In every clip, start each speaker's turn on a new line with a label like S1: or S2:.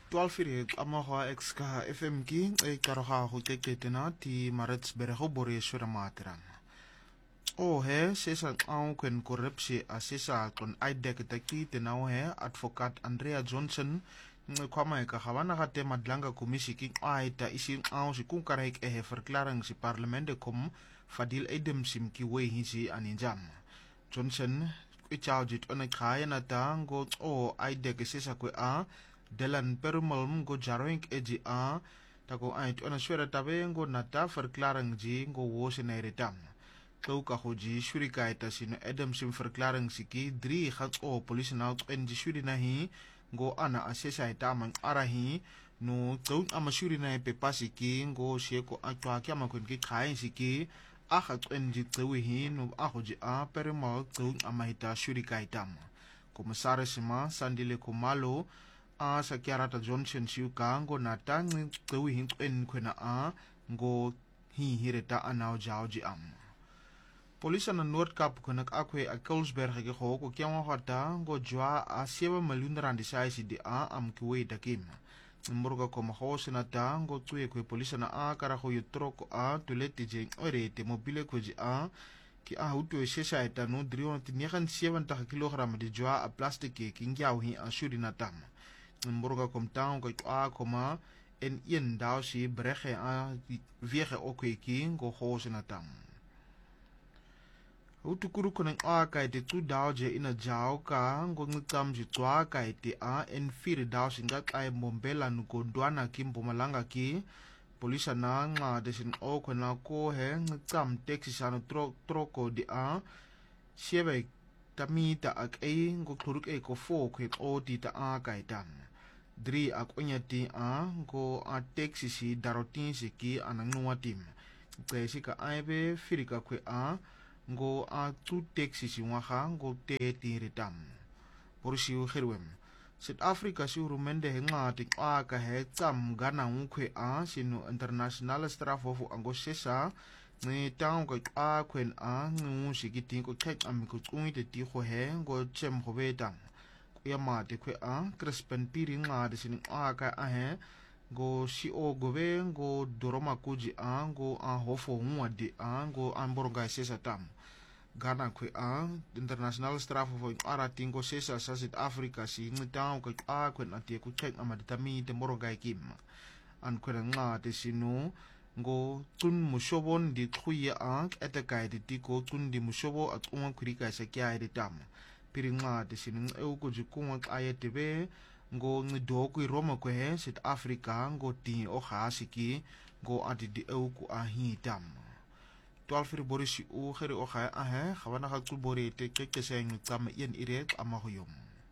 S1: 12 amaga exka FM ki e karoga go teketena ti Maritzburg go boreswe ramateran. O he sesa au kwen korrupsie asesa kon aidek taki tenau he advokat Andrea Johnson kwama ka gawana ga te madlanga kommissie ki aita isi au si kunkarek e verklaring si parlement kom Fadil Edem sim ki we hisi aninjam. Johnson ichaujit ona kaya na tango o aidek sesa kwe a Delan Perumal go jaroink eji a tako ait ona swera tabe ngo nata verklaring ji ngo wose na retam. Kau ka hoji shuri kaita sino Adam sim verklaring siki 3 gat o police na en ji shuri na hi ngo ana asesa ita man arahi no kau ama shuri na pe pasiki ngo sheko atwa kya makon ki khai siki a gat en ji tsewi hi no a hoji a Perumal kau ama hita shuri kaita. Komisaris ma Sandile Kumalo a sa Kiarata Johnson siu ka ngo nata ngi hin en kwena a ngo hi hireta anao jauji am. Polisa na Noordkap konak akwe a Kulsberg ge go ko kyang hata ngo jwa a 7 miljoen rand size di a am kwe dakim. Mburga ko maho senata ngo tue kwe polisa na a kara go yutroko a tuleti je ore te mobile ko ji a ki a hutu sesa eta no 379 kg di jwa a plastic ki ngyau hi a shuri na tam. Mburga kom taun ko a koma en een dau si brege a wege okweki ngo ho senatam. Utukuru kuneng a kai te tu dau je ina jau ka ngo ngikam ji twa kai te a en 4 dau singa kai Mbombela nuko Ndwana ki Mpumalanga ki polisa na nga desin o kona ko he ngikam taxi sano troko di a siebe tamita ak e ngo kluruk e ko fo kwek o di ta a kai tam. 3 ak onyati a ngo a taxi si darotin si ki anang nuwa tim. Kaya si ka aibe firika kwe a ngo a tu taxi si waka ngo te tiritam. Porsi u khirwem. South Africa si urumende henga tik a ka he tsam gana unkwe a sinu international strafhof ango sesa ni taong ko a kwen a ngu sikitin ko kek amiku tsungi te ti ho he ngo chem ho betang. Ya mate kwe a Crispin Piri nga de sin a ka a he go si o gove go doroma kuji a go a hofo ngwadi a go amborga sesa tam. Gana kwe a international strafhof ara tingo sesa sa South Africa si ngitao ko a kwen atie ku check amaditami te moroga kim. An kwen nga de sinu ngo tun mushobon di khuya a etakai de tiko tun di mushobo at unwa kurika sa kya de tam. Piringa de sining eu ko jikunga kaya tebe ngo ngido ku Roma ko he South Africa ngo ti o khasiki ngo adi di eu ku ahi tam. 12 borisi u khere o kha a he khawana ka ku bori te ke seng tsam yen irek amahuyum.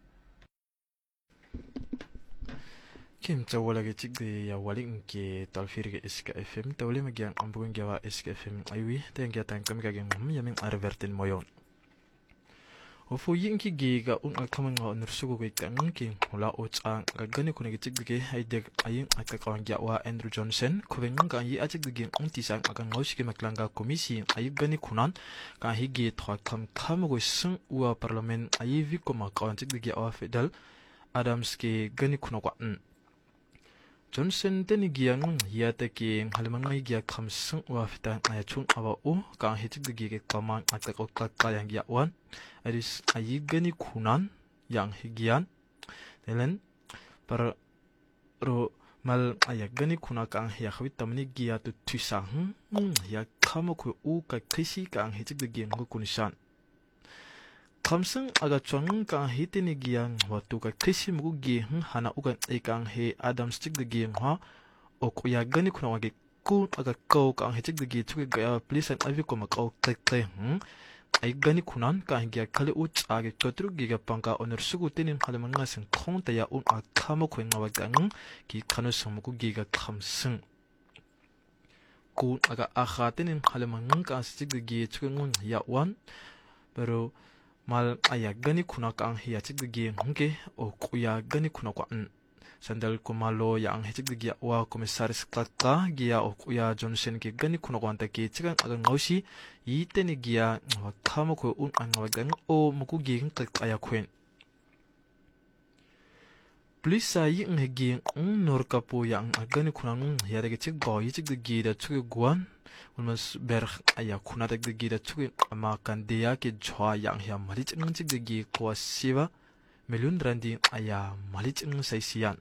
S2: Kim tawala ge chigde ya waling ke talfir ge SK FM tawle magian ambugen gawa SK FM aywi te ngia tan kam ga ge yamin arverten moyon. Ofu yinki ge ga un akaman ga nursugo ge kan ki hola o chang ga gane kuna ge chigde ai dek ayin akakawan wa Andrew Johnson ko ben ga yi a chigde ge unti sang akan ngaushike maklanga komisi ayi gane kunan ka hige thwa kam go sung wa parliament ayi vi ko ma ka chigde ge wa federal Adams ke gane kuna kwa Johnson teni giang yata ki halamangai gia kamsung wa fita aya chung awa u ka hitik de ge kama atak ok ka yang ya wan adis ayi gani kunan yang higian delen para ro mal aya gani kuna ka ya khawit tamni gia tu tusa ya kama ku u ka kisi ka hitik de ge ngukunisan Kamsung aga chong ka hitini giang watu ka kisi mugu gi hana ugan ekang he Adam stick de giang ha o ko ya gani kuna wage ku aga ko ka he stick de gi chuke ga please and avi ko makau tek ai gani kunan ka hingia kale u age kotru gi ga pangka onor sugu tenin halamang ngaseng khong ta ya un akamo ko ngawa gang ki kanu samugu gi ga kamsung ku aga akha tenin halamang ka stick de gi chuke ngun ya wan pero mal aya gani kuna ka ang hiya chig de ngke o kuya gani kuna kwa sandal kumalo ya ang hechig de wa komisaris kaka gia o kuya Johnson ke gani kuna kwa anta ke chigang aga ngausi yite ni gia wa kama ko un ang wa gang o muku gi ng aya kwen Plisa yi hegi nor kapo yang agani kunang ya de chik boy chik de gida chuk guan ulmas ber aya kuna de gida chuk ama kan de ya ke jwa yang ya mali chik de gi ko siwa million randi aya mali chik sai sian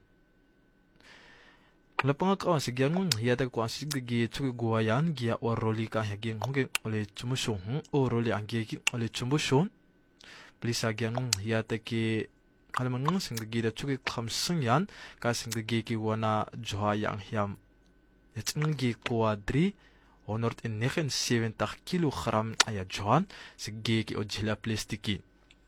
S2: lapang ka si gyang ya de ko si de gi chuk gua yan gia or roli ka hegi hoge ole chumusung o roli ange ki ole chumushon Plisa gyang ya de ki Halimang singgi da chuki khamsung yan ka singgi ki wana jwa yang hiam yatsingi quadri honort in 79 kilogram aya jwan singgi ki ojila plastiki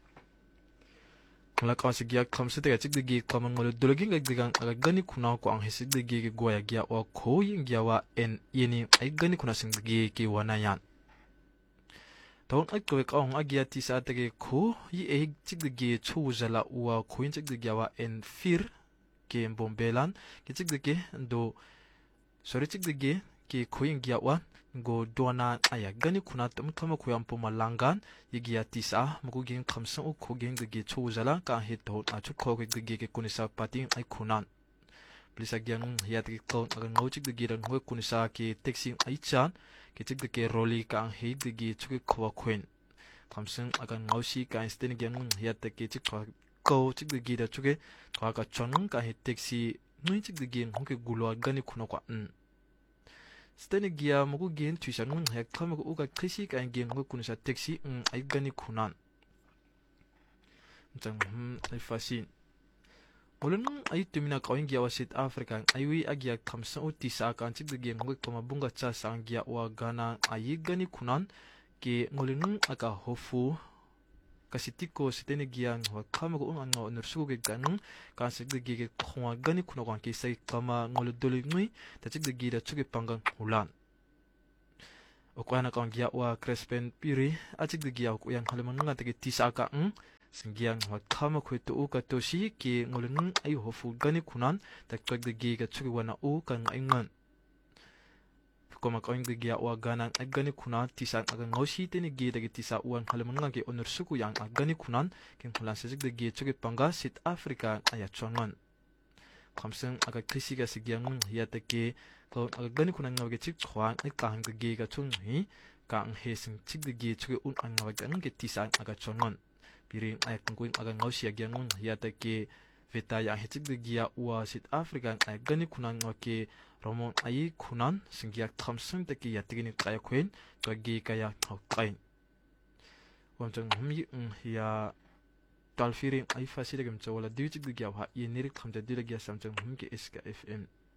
S2: ngla ka singgi khamsu te chiggi kamang ngol dologing agdigang agani kuna ko ang hisiggi ki goya gya o ko yingya wa en yini ay gani kuna singgi ki wana yan Tawang ay kawik ang agya ti sa atake ko, yi ehig chigdagi chuzala uwa koyin chigdagi awa en fir ke bombelan, ke chigdagi do, sorry chigdagi ke koyin gyawa, go doana aya gani kuna tamtama kuyang pumalangan, yi gya ti sa, maguging kamsang u koging dagi chuzala, ka hit tawag na chukogig dagi ke kunisa pating ay kunan. Plisa gyang hiyatake kaun agang ngaw chigdagi rang huwag kunisa ke teksing ay chan, Kichik de ke roli ka ang hei de gi chuki kwa kwen. Kamsung akan ngausi ka ang steni gyang hiyat de ke chik kwa kou chik de gi da chuki kwa ka chonung ka hei teksi nui chik de gi ang huki gulwa gani kuna kwa n. Steni gia mugu gen tuishan ngung hek kama ku uka krisi ka ang gen huki kuna sa teksi ay gani kunan. Mchang ay fasin. Ulun ay tumina kawing giyawa South Africa aywi agya kamsang uti sa akan chik de geng ngoi pamabunga cha sang giyawa gana ayi gani kunan ke ngulun aka hofu kasitiko sitene giyang wa kama ko ang nursugo ge ganung ka chik de ge khwa gani kuno kan ke sai kama ngul doli ngui ta chik de gi da chuge pangang ulan okwana kan giyawa Crespen Piri a chik de giyaw ko yang halaman nga te tisa ka Singgiang wa kama kwe to uka to si ki ngulun ay hofu gani kunan takwag de gi ka chuki wana u kang ingan. Koma kawing de gi wa ganang ay gani kunan tisa aga ngausi tini gi de tisa uang halaman nga ki onur suku yang agani kunan king hulan sisig de gi chuki pangga South Africa ay chongan. Kamseng aga krisi ka singgiang hiyata ki kawang aga gani kunan nga wagi chik chwaan ay kahang de gi ka chung hi kang he sing chik de gi chuki un ang nga wagi ang ki tisa aga chongan. Piring ay kungkuing agang ngausi agyang hiyata ke veta yang hecik de gia ua South Africa ay gani kunan ke romon ay kunan singgiak thamsung te ki yatigini kaya kwen to gi kaya kain wamchang humi hiya talfiring ay fasida gam chawala diwicik de gia ha yenirik thamja dila gia samchang hum ke SK FM